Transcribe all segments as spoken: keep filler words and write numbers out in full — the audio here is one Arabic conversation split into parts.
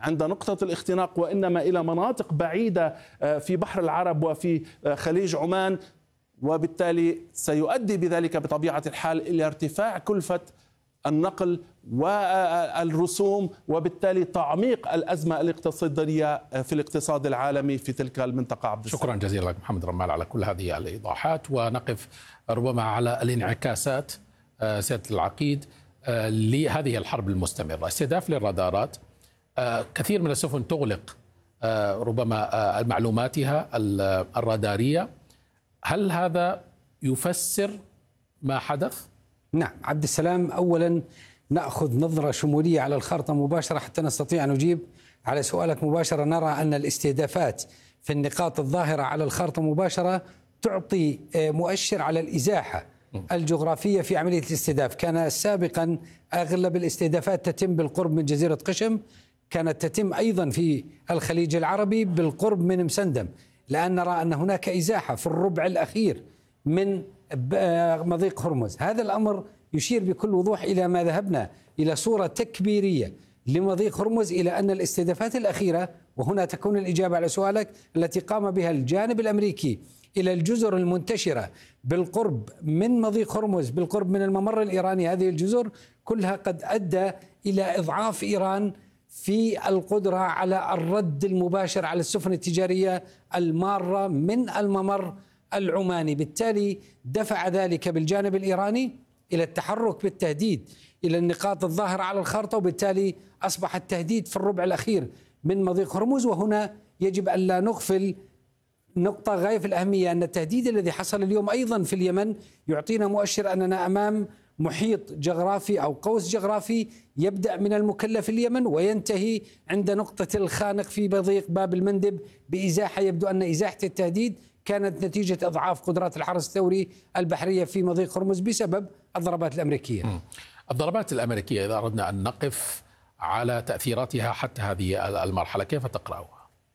عند نقطة الاختناق، وإنما إلى مناطق بعيدة في بحر العرب وفي خليج عمان، وبالتالي سيؤدي بذلك بطبيعة الحال إلى ارتفاع كلفة النقل والرسوم، وبالتالي تعميق الأزمة الاقتصادية في الاقتصاد العالمي في تلك المنطقة. عبد السلام، شكرا جزيلا لك محمد رمال على كل هذه الإيضاحات. ونقف ربما على الانعكاسات سيادة العقيد لهذه الحرب المستمرة. استهداف للرادارات، كثير من السفن تغلق ربما معلوماتها الرادارية، هل هذا يفسر ما حدث؟ نعم عبد السلام، أولا نأخذ نظرة شمولية على الخارطة مباشرة حتى نستطيع أن نجيب على سؤالك مباشرة. نرى أن الاستهدافات في النقاط الظاهرة على الخارطة مباشرة تعطي مؤشر على الإزاحة الجغرافية في عملية الاستهداف. كان سابقا أغلب الاستهدافات تتم بالقرب من جزيرة قشم، كانت تتم أيضا في الخليج العربي بالقرب من مسندم. الآن نرى أن هناك إزاحة في الربع الأخير من مضيق هرمز. هذا الأمر يشير بكل وضوح إلى ما ذهبنا إلى صورة تكبيرية لمضيق هرمز، إلى أن الاستهدافات الأخيرة، وهنا تكون الإجابة على سؤالك، التي قام بها الجانب الأمريكي إلى الجزر المنتشرة بالقرب من مضيق هرمز، بالقرب من الممر الإيراني، هذه الجزر كلها قد أدى إلى إضعاف إيران في القدرة على الرد المباشر على السفن التجارية المارة من الممر العماني. بالتالي دفع ذلك بالجانب الإيراني إلى التحرك بالتهديد إلى النقاط الظاهرة على الخارطة، وبالتالي أصبح التهديد في الربع الأخير من مضيق هرمز. وهنا يجب أن لا نغفل نقطة غاية في الأهمية، أن التهديد الذي حصل اليوم أيضا في اليمن يعطينا مؤشر أننا أمام محيط جغرافي أو قوس جغرافي يبدأ من المكلف اليمن وينتهي عند نقطة الخانق في مضيق باب المندب بإزاحة يبدو أن إزاحة التهديد كانت نتيجة إضعاف قدرات الحرس الثوري البحرية في مضيق هرمز بسبب الضربات الأمريكية. م. الضربات الأمريكية إذا أردنا أن نقف على تأثيراتها حتى هذه المرحلة كيف تقرأها؟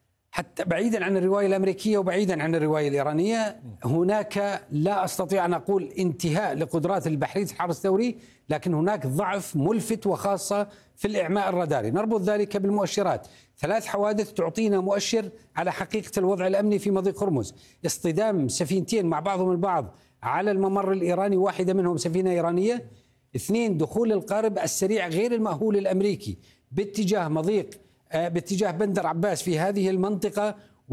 حتى بعيدا عن الرواية الأمريكية وبعيدا عن الرواية الإيرانية، هناك لا أستطيع أن أقول انتهاء لقدرات البحرية الحرس الثوري، لكن هناك ضعف ملفت وخاصة في الإعماء الراداري. نربط ذلك بالمؤشرات، ثلاث حوادث تعطينا مؤشر على حقيقة الوضع الأمني في مضيق هرمز. اصطدام سفينتين مع بعضهم البعض على الممر الإيراني، واحدة منهم سفينة إيرانية. اثنين، دخول القارب السريع غير المأهول الأمريكي باتجاه مضيق باتجاه بندر عباس في هذه المنطقة،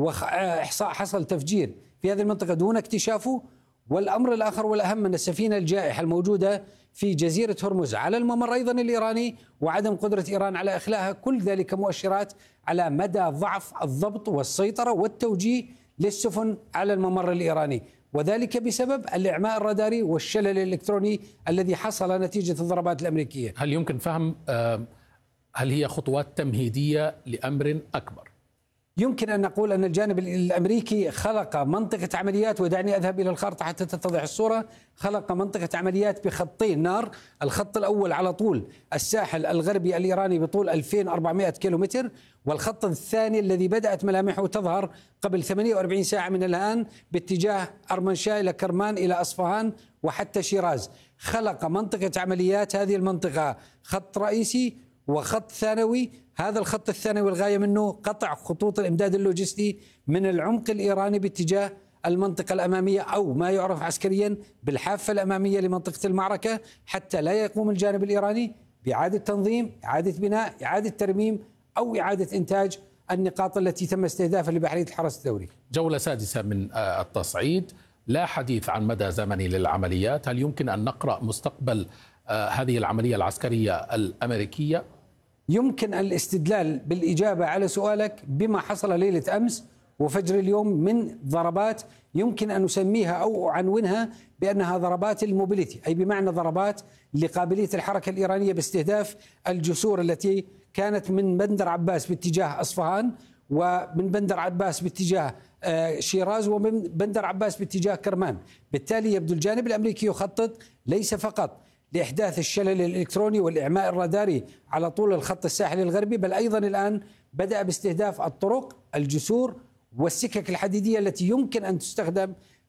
وإحصاء حصل تفجير في هذه المنطقة دون اكتشافه. والأمر الآخر والأهم أن السفينة الجائحة الموجودة في جزيرة هرمز على الممر أيضا الإيراني، وعدم قدرة إيران على إخلاءها. كل ذلك مؤشرات على مدى ضعف الضبط والسيطرة والتوجيه للسفن على الممر الإيراني، وذلك بسبب الإعماء الراداري والشلل الإلكتروني الذي حصل نتيجة الضربات الأمريكية. هل يمكن فهم آه هل هي خطوات تمهيدية لأمر أكبر؟ يمكن أن نقول أن الجانب الأمريكي خلق منطقة عمليات، ودعني أذهب إلى الخارطة حتى تتضح الصورة. خلق منطقة عمليات بخطين نار، الخط الأول على طول الساحل الغربي الإيراني بطول ألفين وأربعمائة كيلومتر، والخط الثاني الذي بدأت ملامحه تظهر قبل ثمانية وأربعين ساعة من الآن باتجاه أرمنشاه إلى كرمان إلى أصفهان وحتى شيراز. خلق منطقة عمليات، هذه المنطقة خط رئيسي وخط ثانوي. هذا الخط الثانوي الغاية منه قطع خطوط الإمداد اللوجستي من العمق الإيراني باتجاه المنطقة الأمامية، أو ما يعرف عسكريا بالحافة الأمامية لمنطقة المعركة، حتى لا يقوم الجانب الإيراني بإعادة تنظيم، إعادة بناء، إعادة ترميم أو إعادة إنتاج النقاط التي تم استهدافها لبحرية الحرس الثوري. جولة سادسة من التصعيد، لا حديث عن مدى زمني للعمليات. هل يمكن أن نقرأ مستقبل هذه العملية العسكرية الأمريكية؟ يمكن الاستدلال بالإجابة على سؤالك بما حصل ليلة أمس وفجر اليوم من ضربات يمكن أن نسميها أو أعنونها بأنها ضربات الموبيليتي، أي بمعنى ضربات لقابلية الحركة الإيرانية باستهداف الجسور التي كانت من بندر عباس باتجاه أصفهان، ومن بندر عباس باتجاه شيراز، ومن بندر عباس باتجاه كرمان. بالتالي يبدو الجانب الأمريكي يخطط ليس فقط لإحداث الشلل الإلكتروني والإعماء الراداري على طول الخط الساحلي الغربي، بل أيضا الآن بدأ باستهداف الطرق، الجسور والسكك الحديدية التي يمكن أن تستخدم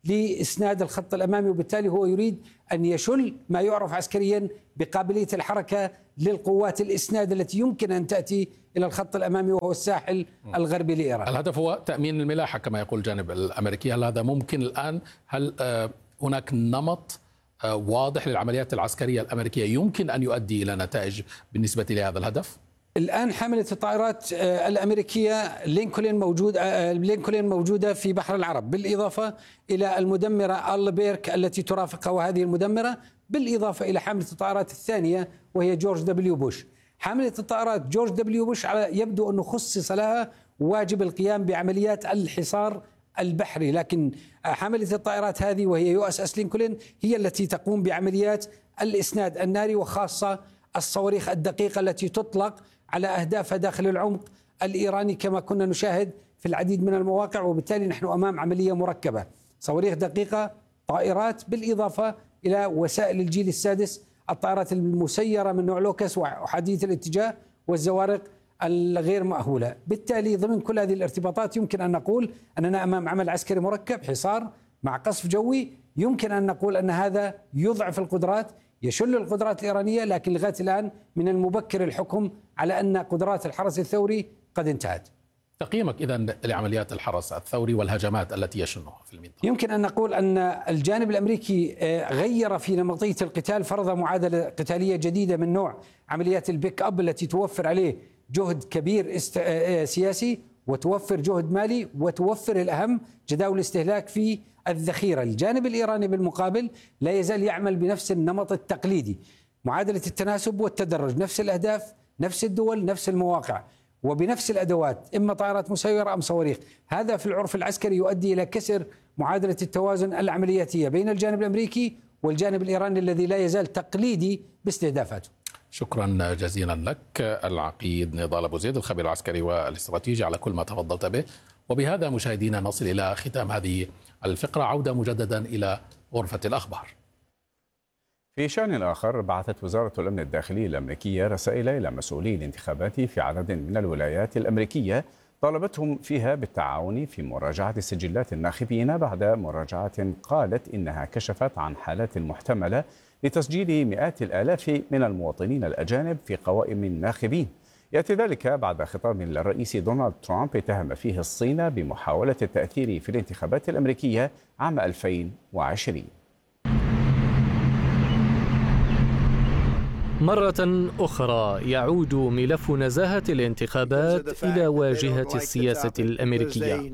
لإسناد الخط الأمامي، وبالتالي هو يريد أن يشل ما يعرف عسكريا بقابلية الحركة للقوات الإسناد التي يمكن أن تأتي إلى الخط الأمامي وهو الساحل الغربي لإيران. الهدف هو تأمين الملاحة كما يقول الجانب الأمريكي. هل هذا ممكن الآن؟ هل هناك نمط واضح للعمليات العسكرية الأمريكية يمكن أن يؤدي إلى نتائج بالنسبة لهذا الهدف؟ الآن حاملة الطائرات الأمريكية لينكولن موجود لينكولن موجودة في بحر العرب، بالإضافة إلى المدمرة ألبيرك التي ترافقها، وهذه المدمرة بالإضافة إلى حاملة الطائرات الثانية وهي جورج دبليو بوش. حاملة الطائرات جورج دبليو بوش يبدو أنه خصص لها واجب القيام بعمليات الحصار البحري، لكن حاملة الطائرات هذه وهي يو اس اس لينكولن هي التي تقوم بعمليات الإسناد الناري، وخاصة الصواريخ الدقيقة التي تطلق على أهدافها داخل العمق الإيراني كما كنا نشاهد في العديد من المواقع. وبالتالي نحن أمام عملية مركبة، صواريخ دقيقة، طائرات، بالإضافة إلى وسائل الجيل السادس، الطائرات المسيرة من نوع لوكس وحديث الاتجاه، والزوارق الغير مأهولة. بالتالي ضمن كل هذه الارتباطات يمكن أن نقول أننا أمام عمل عسكري مركب، حصار مع قصف جوي. يمكن أن نقول أن هذا يضعف القدرات، يشل القدرات الإيرانية، لكن لغاية الآن من المبكر الحكم على أن قدرات الحرس الثوري قد انتهت. تقييمك إذن لعمليات الحرس الثوري والهجمات التي يشنها في المنطقة؟ يمكن أن نقول أن الجانب الأمريكي غير في نمطية القتال، فرض معادلة قتالية جديدة من نوع عمليات البيك أب التي توفر عليه جهد كبير سياسي وتوفر جهد مالي وتوفر الأهم جداول الاستهلاك في الذخيرة. الجانب الإيراني بالمقابل لا يزال يعمل بنفس النمط التقليدي، معادلة التناسب والتدرج، نفس الأهداف، نفس الدول، نفس المواقع، وبنفس الأدوات، إما طائرات مسيرة أم صواريخ. هذا في العرف العسكري يؤدي إلى كسر معادلة التوازن العملياتية بين الجانب الأمريكي والجانب الإيراني الذي لا يزال تقليدي باستهدافاته. شكرا جزيلا لك العقيد نضال أبو زيد، الخبير العسكري والاستراتيجي، على كل ما تفضلت به. وبهذا مشاهدينا نصل إلى ختام هذه الفقرة. عودة مجددا إلى غرفة الأخبار. في شأن آخر، بعثت وزارة الأمن الداخلي الأمريكية رسائل إلى مسؤولي الانتخابات في عدد من الولايات الأمريكية طالبتهم فيها بالتعاون في مراجعة سجلات الناخبين بعد مراجعة قالت إنها كشفت عن حالات محتملة لتسجيل مئات الآلاف من المواطنين الأجانب في قوائم الناخبين. يأتي ذلك بعد خطاب للرئيس دونالد ترامب اتهم فيه الصين بمحاولة التأثير في الانتخابات الأمريكية عام ألفين وعشرين. مرة أخرى يعود ملف نزاهة الانتخابات إلى واجهة السياسة الأمريكية.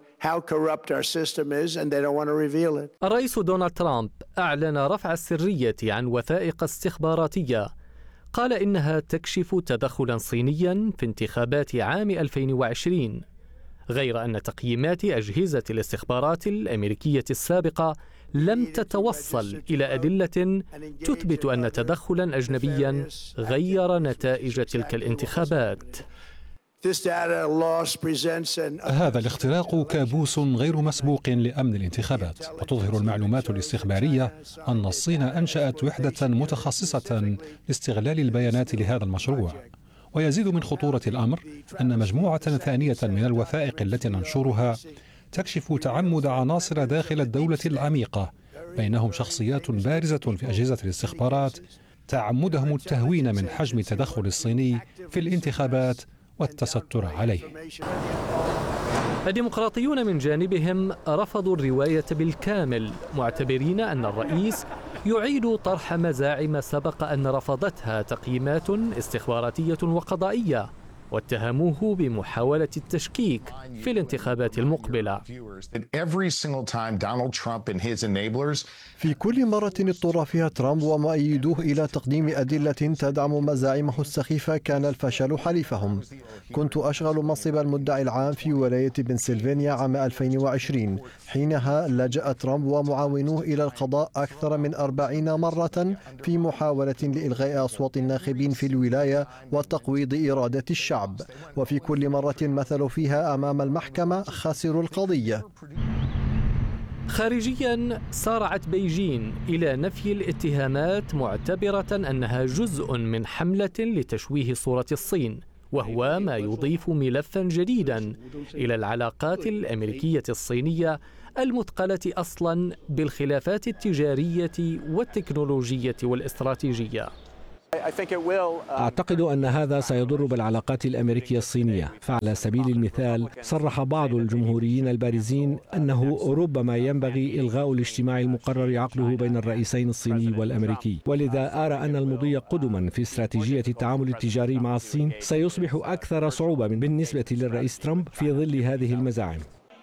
الرئيس دونالد ترامب أعلن رفع السرية عن وثائق استخباراتية، قال إنها تكشف تدخلا صينيا في انتخابات عام ألفين وعشرين، غير أن تقييمات أجهزة الاستخبارات الأمريكية السابقة لم تتوصل إلى أدلة تثبت أن تدخلا أجنبيا غير نتائج تلك الانتخابات. هذا الاختراق كابوس غير مسبوق لأمن الانتخابات، وتظهر المعلومات الاستخبارية أن الصين أنشأت وحدة متخصصة لاستغلال البيانات لهذا المشروع. ويزيد من خطورة الأمر أن مجموعة ثانية من الوثائق التي ننشرها تكشف تعمد عناصر داخل الدولة العميقة، بينهم شخصيات بارزة في أجهزة الاستخبارات، تعمدهم التهوين من حجم التدخل الصيني في الانتخابات والتستر عليه. الديمقراطيون من جانبهم رفضوا الرواية بالكامل، معتبرين أن الرئيس يعيد طرح مزاعم سبق أن رفضتها تقييمات استخباراتية وقضائية، واتهموه بمحاولة التشكيك في الانتخابات المقبلة. في كل مرة اضطر فيها ترامب ومؤيدوه إلى تقديم أدلة تدعم مزاعمه السخيفة كان الفشل حليفهم. كنت أشغل منصب المدعي العام في ولاية بنسلفانيا عام ألفين وعشرين، حينها لجأ ترامب ومعاونوه إلى القضاء أكثر من أربعين مرة في محاولة لإلغاء أصوات الناخبين في الولاية وتقويض إرادة الشعب، وفي كل مرة مثلوا فيها أمام المحكمة خسروا القضية. خارجيا سارعت بيجين إلى نفي الاتهامات، معتبرة أنها جزء من حملة لتشويه صورة الصين، وهو ما يضيف ملفا جديدا إلى العلاقات الأمريكية الصينية المثقلة أصلا بالخلافات التجارية والتكنولوجية والاستراتيجية. أعتقد أن هذا سيضر بالعلاقات الأمريكية الصينية، فعلى سبيل المثال صرح بعض الجمهوريين البارزين أنه ربما ينبغي إلغاء الاجتماع المقرر عقده بين الرئيسين الصيني والأمريكي، ولذا أرى أن المضي قدما في استراتيجية التعامل التجاري مع الصين سيصبح أكثر صعوبة بالنسبة للرئيس ترامب في ظل هذه المزاعم.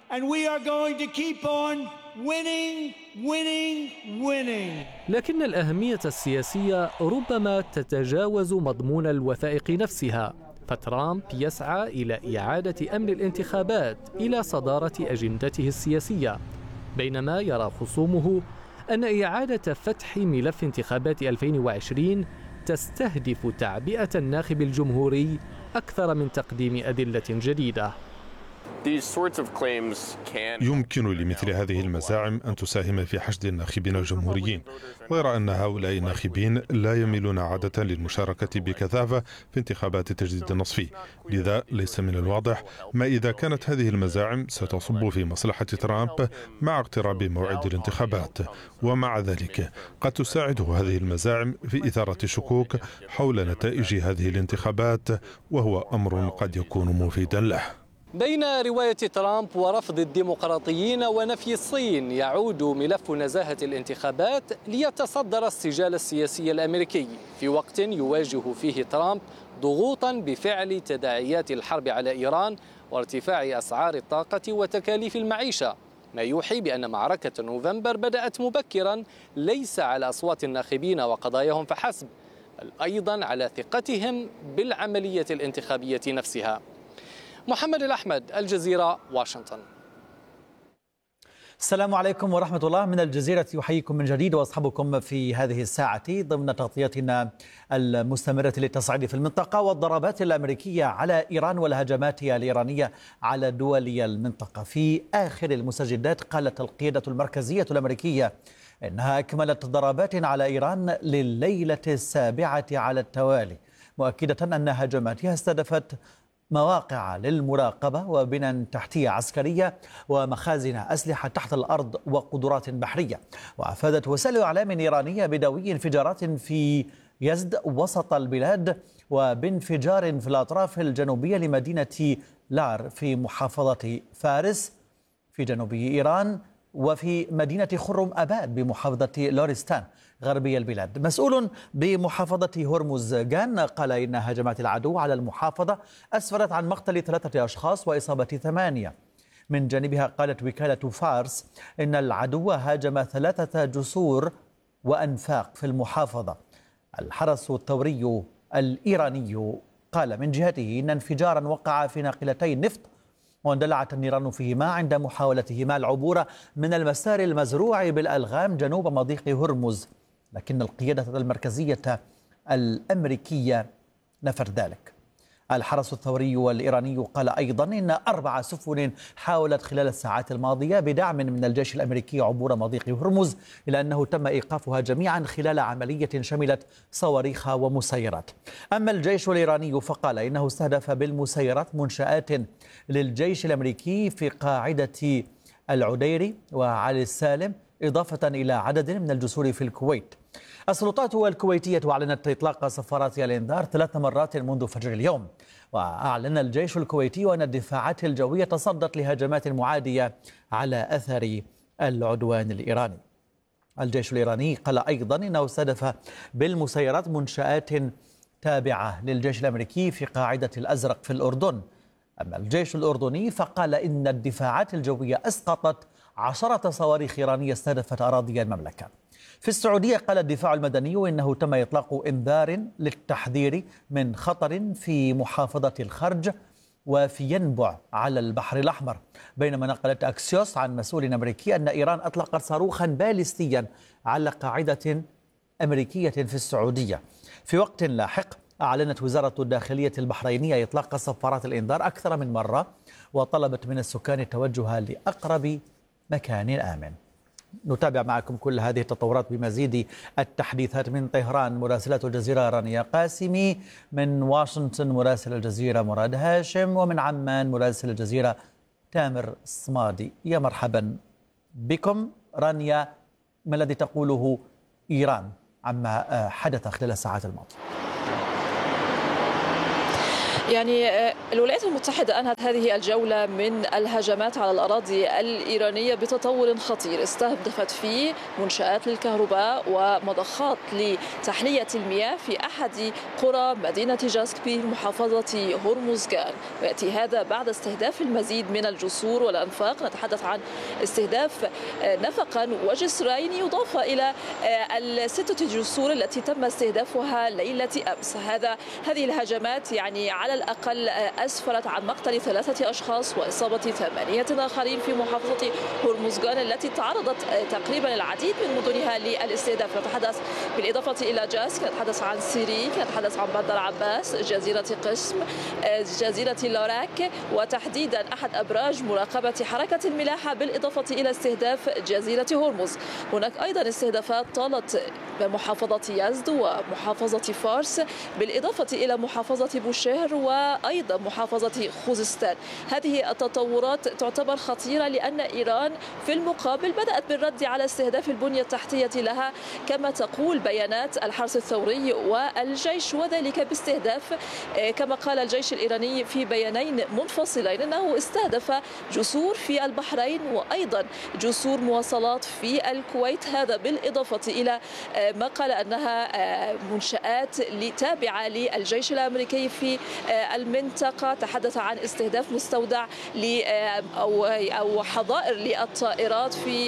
winning, winning, winning. لكن الأهمية السياسية ربما تتجاوز مضمون الوثائق نفسها، فترامب يسعى إلى إعادة أمن الانتخابات إلى صدارة أجندته السياسية، بينما يرى خصومه أن إعادة فتح ملف انتخابات ألفين وعشرين تستهدف تعبئة الناخب الجمهوري أكثر من تقديم أدلة جديدة. يمكن لمثل هذه المزاعم أن تساهم في حشد الناخبين الجمهوريين، غير أن هؤلاء الناخبين لا يميلون عادة للمشاركة بكثافة في انتخابات التجديد النصفي، لذا ليس من الواضح ما إذا كانت هذه المزاعم ستصب في مصلحة ترامب مع اقتراب موعد الانتخابات. ومع ذلك قد تساعده هذه المزاعم في إثارة الشكوك حول نتائج هذه الانتخابات، وهو أمر قد يكون مفيدا له. بين رواية ترامب ورفض الديمقراطيين ونفي الصين، يعود ملف نزاهة الانتخابات ليتصدر السجال السياسي الأمريكي في وقت يواجه فيه ترامب ضغوطا بفعل تداعيات الحرب على إيران وارتفاع أسعار الطاقة وتكاليف المعيشة، ما يوحي بأن معركة نوفمبر بدأت مبكرا، ليس على أصوات الناخبين وقضاياهم فحسب، بل أيضا على ثقتهم بالعملية الانتخابية نفسها. محمد الأحمد، الجزيرة، واشنطن. السلام عليكم ورحمة الله. من الجزيرة يحييكم من جديد وأصحابكم في هذه الساعة ضمن تغطيتنا المستمرة للتصعيد في المنطقة والضربات الأمريكية على إيران والهجمات الإيرانية على دول المنطقة. في آخر المستجدات قالت القيادة المركزية الأمريكية إنها أكملت ضربات على إيران لليلة السابعة على التوالي، مؤكدة أن هجماتها استهدفت مواقع للمراقبة وبنى تحتية عسكرية ومخازن أسلحة تحت الأرض وقدرات بحرية. وأفادت وسائل إعلام إيرانية بدوي انفجارات في يزد وسط البلاد وبانفجار في الأطراف الجنوبية لمدينة لار في محافظة فارس في جنوب إيران، وفي مدينة خرم أباد بمحافظة لورستان غربي البلاد. مسؤول بمحافظة هرمزغان قال إن هجمات العدو على المحافظة أسفرت عن مقتل ثلاثة أشخاص وإصابة ثمانية. من جانبها قالت وكالة فارس إن العدو هاجم ثلاثة جسور وأنفاق في المحافظة. الحرس الثوري الإيراني قال من جهته إن انفجارا وقع في ناقلتي نفط واندلعت النيران فيهما عند محاولتهما العبور من المسار المزروع بالألغام جنوب مضيق هرمز، لكن القيادة المركزية الأمريكية نفت ذلك. الحرس الثوري الإيراني قال أيضا إن أربع سفن حاولت خلال الساعات الماضية بدعم من الجيش الأمريكي عبور مضيق هرمز، إلا أنه تم إيقافها جميعا خلال عملية شملت صواريخ ومسيرات. أما الجيش الإيراني فقال إنه استهدف بالمسيرات منشآت للجيش الأمريكي في قاعدة العديري وعلي السالم، إضافة إلى عدد من الجسور في الكويت. السلطات الكويتية أعلنت إطلاق صفارات الإنذار ثلاث مرات منذ فجر اليوم. وأعلن الجيش الكويتي أن الدفاعات الجوية تصدت لهجمات معادية على أثر العدوان الإيراني. الجيش الإيراني قال أيضا إنه استهدف بالمسيرات منشآت تابعة للجيش الأمريكي في قاعدة الأزرق في الأردن. أما الجيش الأردني فقال إن الدفاعات الجوية أسقطت عشرة صواريخ إيرانية استهدفت أراضي المملكة. في السعودية قال الدفاع المدني إنه تم إطلاق إنذار للتحذير من خطر في محافظة الخرج وفي ينبع على البحر الأحمر، بينما نقلت أكسيوس عن مسؤول أمريكي أن إيران أطلقت صاروخا باليستيا على قاعدة أمريكية في السعودية. في وقت لاحق أعلنت وزارة الداخلية البحرينية إطلاق صفارات الإنذار أكثر من مرة، وطلبت من السكان التوجه لأقرب مكان آمن. نتابع معكم كل هذه التطورات بمزيد التحديثات من طهران مراسلة الجزيرة رانيا قاسمي، من واشنطن مراسل الجزيرة مراد هاشم، ومن عمان مراسل الجزيرة تامر الصمادي. يا مرحبا بكم. رانيا، ما الذي تقوله إيران عما حدث خلال الساعات الماضية؟ يعني الولايات المتحدة أنهت هذه الجولة من الهجمات على الأراضي الإيرانية بتطور خطير استهدفت فيه منشآت للكهرباء ومضخات لتحلية المياه في أحد قرى مدينة جاسكبي محافظة هرمزغان. ويأتي هذا بعد استهداف المزيد من الجسور والأنفاق. نتحدث عن استهداف نفقا وجسرين يضاف إلى الستة جسور التي تم استهدافها ليلة أمس. هذا هذه الهجمات يعني على الأقل أسفرت عن مقتل ثلاثة أشخاص وإصابة ثمانية آخرين في محافظة هرمزغان التي تعرضت تقريبا العديد من مدنها للاستهداف. نتحدث بالإضافة إلى جاسك، نتحدث عن سيريك، نتحدث عن بندر عباس، جزيرة قسم، جزيرة لوراك، وتحديدا أحد أبراج مراقبة حركة الملاحة، بالإضافة إلى استهداف جزيرة هرمز. هناك أيضا استهدافات طالت بمحافظة يزد ومحافظة فارس، بالإضافة إلى محافظة بوشهر وأيضا محافظة خوزستان. هذه التطورات تعتبر خطيرة لأن إيران في المقابل بدأت بالرد على استهداف البنية التحتية لها كما تقول بيانات الحرس الثوري والجيش، وذلك باستهداف كما قال الجيش الإيراني في بيانين منفصلين أنه استهدف جسور في البحرين وأيضا جسور مواصلات في الكويت. هذا بالإضافة إلى ما قال أنها منشآت تابعة للجيش الأمريكي في المنطقة. تحدث عن استهداف مستودع أو أو حظائر للطائرات في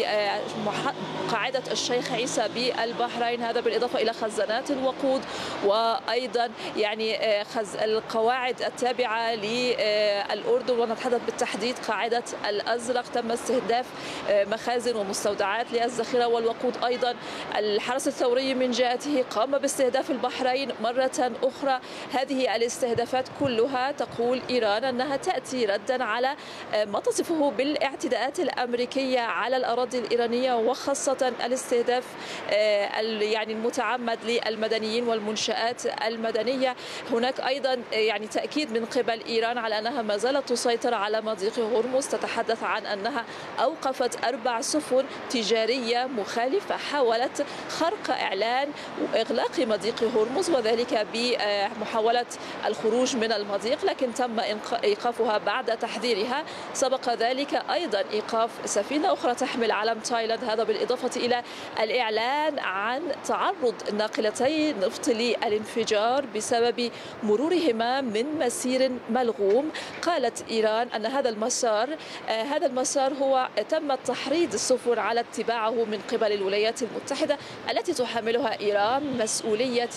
قاعدة الشيخ عيسى بالبحرين. هذا بالإضافة إلى خزانات الوقود وأيضا يعني القواعد التابعة للأردن، ونتحدث بالتحديد قاعدة الأزرق تم استهداف مخازن ومستودعات للذخيرة والوقود. أيضا الحرس الثوري من جهته قام باستهداف البحرين مرة أخرى. هذه الاستهدافات كلها تقول إيران أنها تأتي ردا على ما تصفه بالاعتداءات الأمريكية على الأراضي الإيرانية، وخاصة الاستهداف يعني المتعمد للمدنيين والمنشآت المدنية. هناك أيضا يعني تأكيد من قبل إيران على أنها ما زالت تسيطر على مضيق هرمز. تتحدث عن أنها أوقفت أربع سفن تجارية مخالفة حاولت خرق إعلان وإغلاق مضيق هرمز، وذلك بمحاولة الخروج من المضيق، لكن تم إيقافها بعد تحذيرها. سبق ذلك أيضا إيقاف سفينة أخرى تحمل علم تايلاند. هذا بالإضافة إلى الإعلان عن تعرض ناقلتي نفط للانفجار بسبب مرورهما من مسير ملغوم. قالت إيران أن هذا المسار هذا المسار هو تم تحريض السفن على اتباعه من قبل الولايات المتحدة التي تحملها إيران مسؤولية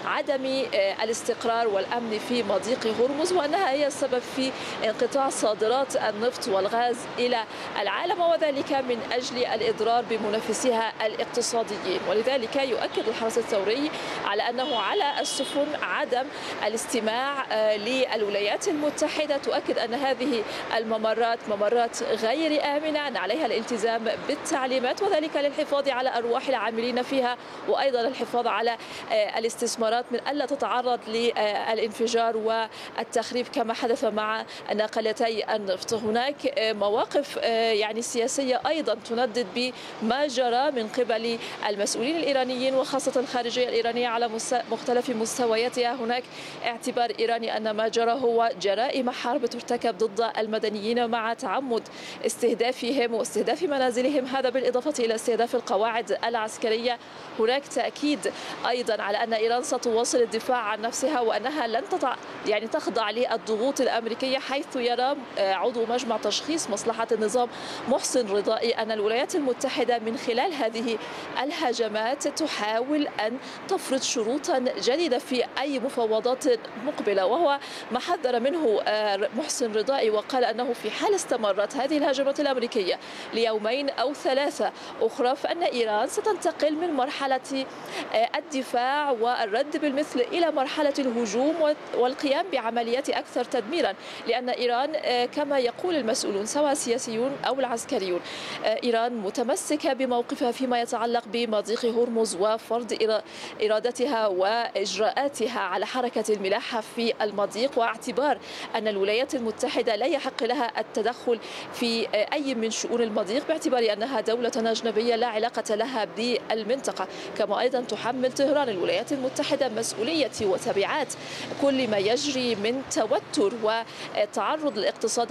عدم الاستقرار والأمن في مضيق هرمز، وأنها هي السبب في انقطاع صادرات النفط والغاز إلى العالم، وذلك من أجل الإضرار بمنافسيها الاقتصاديين. ولذلك يؤكد الحرس الثوري على أنه على السفن عدم الاستماع للولايات المتحدة. تؤكد أن هذه الممرات ممرات غير آمنة، أن عليها الالتزام بالتعليمات، وذلك للحفاظ على أرواح العاملين فيها، وأيضا الحفاظ على الاستثمارات من ألا تتعرض للانفجار والتخريب كما حدث مع ناقلتي النفط. هناك مواقف يعني سياسية أيضا تندد بما جرى من قبل المسؤولين الإيرانيين وخاصة الخارجية الإيرانية على مختلف مستوياتها. هناك اعتبار إيراني أن ما جرى هو جرائم حرب ترتكب ضد المدنيين مع تعمد استهدافهم واستهداف منازلهم، هذا بالإضافة إلى استهداف القواعد العسكرية. هناك تأكيد أيضا على أن إيران ستواصل الدفاع عن نفسها وأنها لن تطع يعني تخضع للضغوط الأمريكية، حيث يرى عضو مجمع تشخيص مصلحة النظام محسن رضائي أن الولايات المتحدة من خلال هذه الهجمات تحاول أن تفرض شروطا جديدة في أي مفاوضات مقبلة، وهو ما حذر منه محسن رضائي وقال أنه في حال استمرت هذه الهجمات الأمريكية ليومين أو ثلاثة أخرى فإن إيران ستنتقل من مرحلة الدفاع والرد بالمثل إلى مرحلة الهجوم والقيام القيام بعمليات أكثر تدميرا، لأن إيران كما يقول المسؤولون سواء السياسيون أو العسكريون، إيران متمسكة بموقفها فيما يتعلق بمضيق هرمز وفرض إرادتها وإجراءاتها على حركة الملاحة في المضيق، واعتبار أن الولايات المتحدة لا يحق لها التدخل في أي من شؤون المضيق باعتبار أنها دولة أجنبية لا علاقة لها بالمنطقة. كما أيضا تحمل طهران الولايات المتحدة مسؤولية وتبعات كل ما يجري من توتر وتعرض الاقتصاد